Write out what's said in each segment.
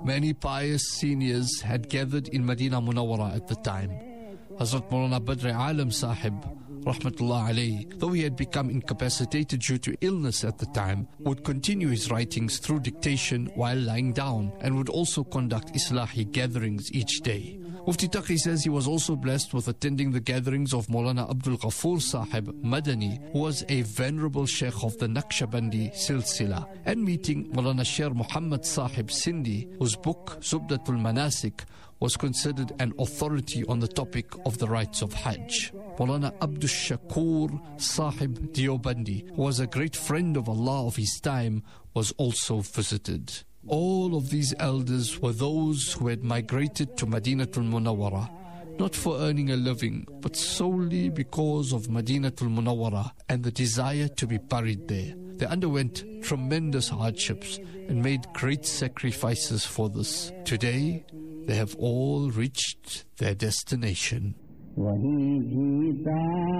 Many pious seniors had gathered in Medina Munawwara at the time. Hazrat Maulana Badr Alam Sahib, rahmatullah alayhi, though he had become incapacitated due to illness at the time, would continue his writings through dictation while lying down and would also conduct Islahi gatherings each day. Mufti Taqi says he was also blessed with attending the gatherings of Maulana Abdul Ghafoor Sahib Madani, who was a venerable Sheikh of the Naqshbandi Silsila, and meeting Maulana Sher Muhammad Sahib Sindhi, whose book Zubdatul Manasik was considered an authority on the topic of the rites of Hajj. Maulana Abdul Shakur Sahib Deobandi, who was a great friend of Allah of his time, was also visited. All of these elders were those who had migrated to Madinatul Munawwara, not for earning a living, but solely because of Madinatul Munawwara and the desire to be buried there. They underwent tremendous hardships and made great sacrifices for this. Today, they have all reached their destination. Wahi jeeta,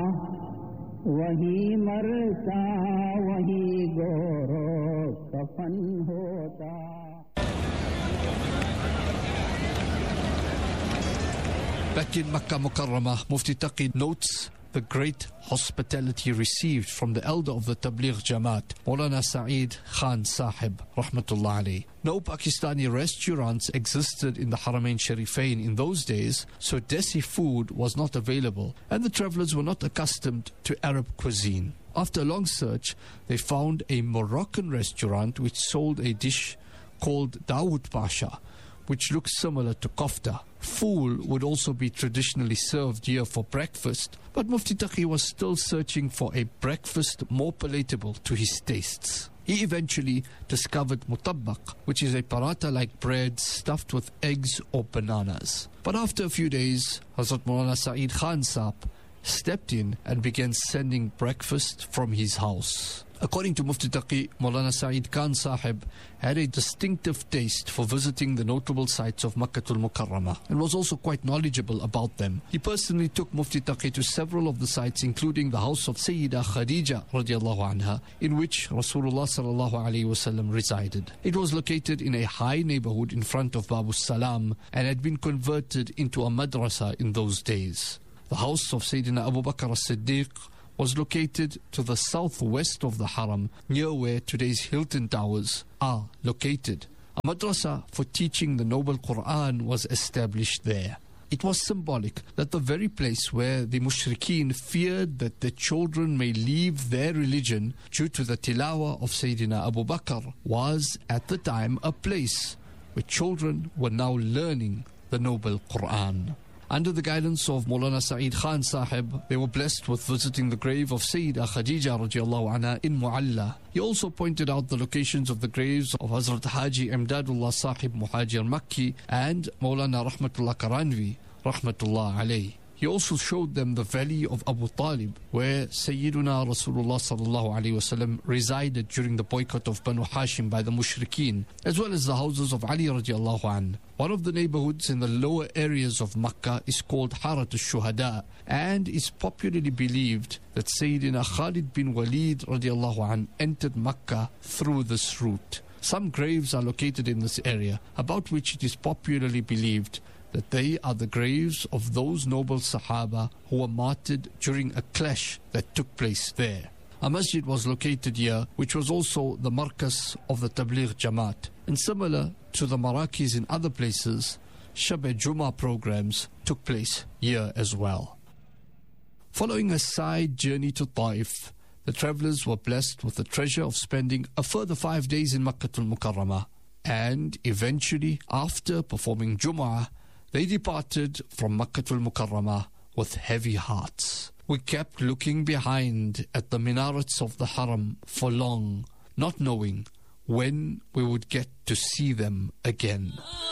wahi marta, wahi goro kafan hota. Back in Makkah Mukarramah, Mufti Taqi notes the great hospitality received from the elder of the Tabligh Jamaat, Maulana Saeed Khan Sahib, rahmatullah alayhi. No Pakistani restaurants existed in the Haramain Sharifain in those days, so desi food was not available, and the travelers were not accustomed to Arab cuisine. After a long search, they found a Moroccan restaurant which sold a dish called Dawood Pasha, which looks similar to kofta. Fool would also be traditionally served here for breakfast, but Mufti Taqi was still searching for a breakfast more palatable to his tastes. He eventually discovered mutabbaq, which is a paratha-like bread stuffed with eggs or bananas. But after a few days, Hazrat Maulana Saeed Khan Sahib stepped in and began sending breakfast from his house. According to Mufti Taqi, Maulana Saeed Khan Sahib had a distinctive taste for visiting the notable sites of Makkatul Mukarramah and was also quite knowledgeable about them. He personally took Mufti Taqi to several of the sites, including the house of Sayyida Khadija radiallahu anha, in which Rasulullah sallallahu alaihi wasallam resided. It was located in a high neighborhood in front of Babu Salam and had been converted into a madrasa in those days. The house of Sayyidina Abu Bakr as-Siddiq was located to the southwest of the Haram, near where today's Hilton Towers are located. A madrasa for teaching the noble Quran was established there. It was symbolic that the very place where the mushrikeen feared that their children may leave their religion due to the tilawah of Sayyidina Abu Bakr was at the time a place where children were now learning the noble Quran. Under the guidance of Maulana Saeed Khan Sahib, they were blessed with visiting the grave of Sayyida Khadija radiallahu anha in Mu'alla. He also pointed out the locations of the graves of Hazrat Haji Imdadullah Sahib Muhajir Makki and Maulana Rahmatullah Karanvi rahmatullah alayhi. He also showed them the valley of Abu Talib, where Sayyiduna Rasulullah sallallahu alaihi wasallam resided during the boycott of Banu Hashim by the mushrikeen, as well as the houses of Ali radiallahu anhu. One of the neighborhoods in the lower areas of Makkah is called Harat al-Shuhada, and is popularly believed that Sayyidina Khalid bin Walid radiallahu anhu entered Makkah through this route. Some graves are located in this area, about which it is popularly believed that they are the graves of those noble Sahaba who were martyred during a clash that took place there. A masjid was located here, which was also the markas of the Tabligh Jamaat. And similar to the marakis in other places, Shab-e-Jummah programs took place here as well. Following a side journey to Taif, the travelers were blessed with the treasure of spending a further 5 days in Makkatul Mukarramah. And eventually, after performing Jum'ah, they departed from Makkatul Mukarramah with heavy hearts. We kept looking behind at the minarets of the Haram for long, not knowing when we would get to see them again.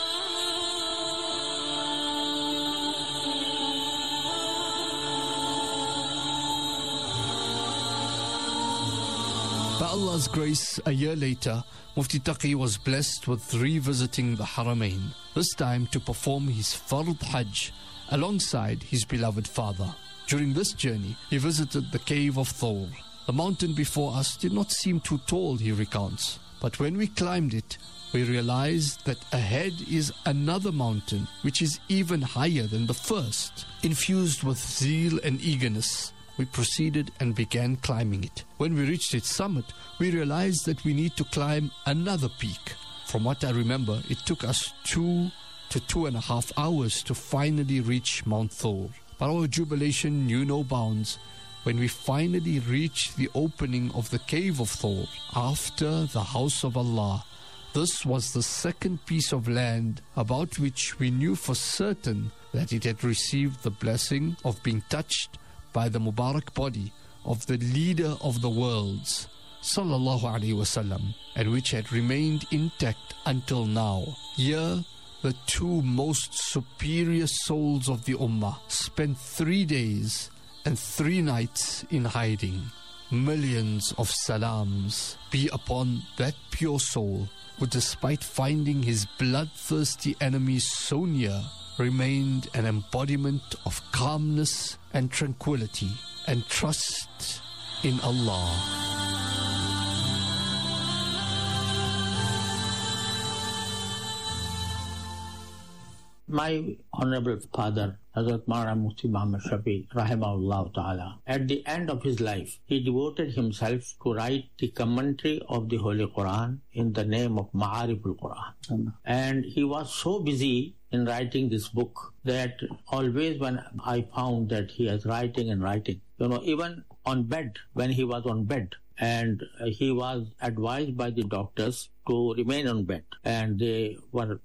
By Allah's grace, a year later, Mufti Taqi was blessed with revisiting the Haramain, this time to perform his Fard Hajj alongside his beloved father. During this journey, he visited the cave of Thawr. The mountain before us did not seem too tall, he recounts, but when we climbed it, we realized that ahead is another mountain which is even higher than the first. Infused with zeal and eagerness, we proceeded and began climbing it. When we reached its summit, we realized that we need to climb another peak. From what I remember, it took us 2 to 2.5 hours to finally reach Mount Thor. But our jubilation knew no bounds when we finally reached the opening of the cave of Thor after the house of Allah. This was the second piece of land about which we knew for certain that it had received the blessing of being touched by the Mubarak body of the leader of the worlds, Sallallahu Alaihi Wasallam, and which had remained intact until now. Here, the two most superior souls of the Ummah spent 3 days and 3 nights in hiding. Millions of salams be upon that pure soul who, despite finding his bloodthirsty enemies so near, remained an embodiment of calmness and tranquility and trust in Allah. My honorable father, Hazrat Maulana Mufti Muhammad Shafi, rahimahullah ta'ala, at the end of his life, he devoted himself to write the commentary of the Holy Quran in the name of Ma'ariful Quran. And he was so busy in writing this book that always when I found that he was writing and writing, even on bed, when he was on bed, and he was advised by the doctors to remain on bed, and they were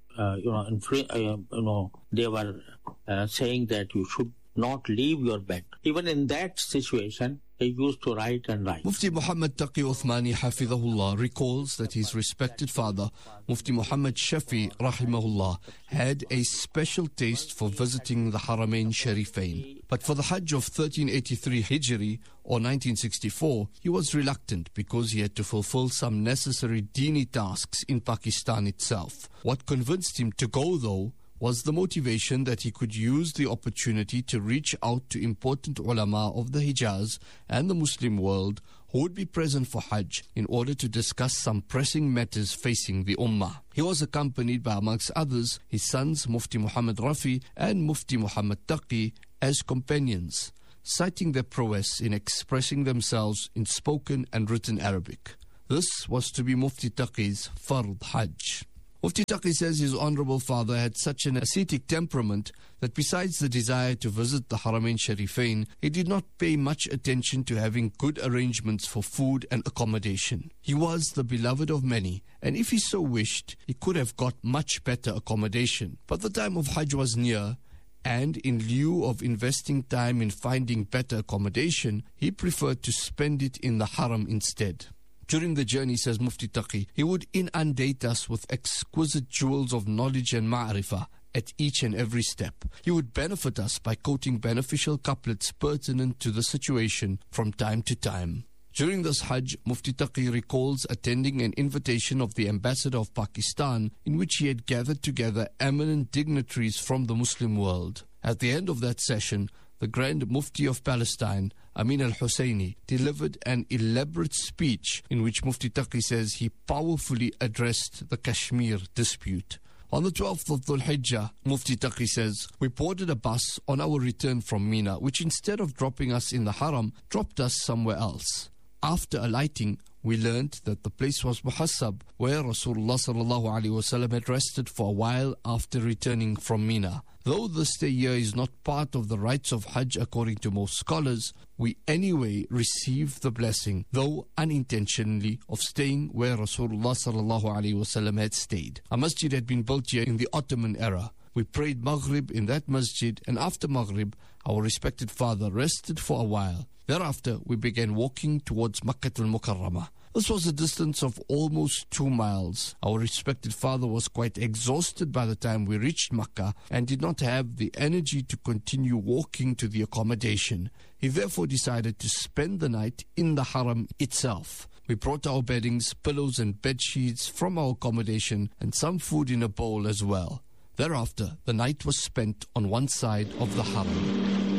they were saying that you should not leave your bed. Even in that situation, he used to write and write. Mufti Muhammad Taqi Uthmani Hafidhahullah recalls that his respected father, Mufti Muhammad Shafi Rahimahullah, had a special taste for visiting the Haramain Sharifain. But for the Hajj of 1383 Hijri or 1964, he was reluctant because he had to fulfill some necessary dini tasks in Pakistan itself. What convinced him to go, though, was the motivation that he could use the opportunity to reach out to important ulama of the Hijaz and the Muslim world who would be present for Hajj in order to discuss some pressing matters facing the Ummah. He was accompanied by, amongst others, his sons Mufti Muhammad Rafi and Mufti Muhammad Taqi as companions, citing their prowess in expressing themselves in spoken and written Arabic. This was to be Mufti Taqi's Fard Hajj. Mufti Taqi says his honorable father had such an ascetic temperament that besides the desire to visit the Haramain Sharifain, he did not pay much attention to having good arrangements for food and accommodation. He was the beloved of many, and if he so wished, he could have got much better accommodation. But the time of Hajj was near, and in lieu of investing time in finding better accommodation, he preferred to spend it in the Haram instead. During the journey, says Mufti Taqi, he would inundate us with exquisite jewels of knowledge and ma'rifah at each and every step. He would benefit us by quoting beneficial couplets pertinent to the situation from time to time. During this Hajj, Mufti Taqi recalls attending an invitation of the ambassador of Pakistan in which he had gathered together eminent dignitaries from the Muslim world. At the end of that session, the Grand Mufti of Palestine, Amin al-Husseini, delivered an elaborate speech in which Mufti Taqi says he powerfully addressed the Kashmir dispute. On the 12th of Dhul Hijjah, Mufti Taqi says, we boarded a bus on our return from Mina, which instead of dropping us in the Haram, dropped us somewhere else. After alighting, we learned that the place was Muhassab, where Rasulullah sallallahu alaihi wasallam had rested for a while after returning from Mina. Though the stay here is not part of the rites of Hajj according to most scholars, we anyway receive the blessing, though unintentionally, of staying where Rasulullah sallallahu alaihi wasallam had stayed. A masjid had been built here in the Ottoman era. We prayed Maghrib in that masjid, and after Maghrib, our respected father rested for a while. Thereafter, we began walking towards Makkah al-Mukarramah. This was a distance of almost 2 miles. Our respected father was quite exhausted by the time we reached Makkah and did not have the energy to continue walking to the accommodation. He therefore decided to spend the night in the Haram itself. We brought our beddings, pillows and bed sheets from our accommodation and some food in a bowl as well. Thereafter, the night was spent on one side of the Haram.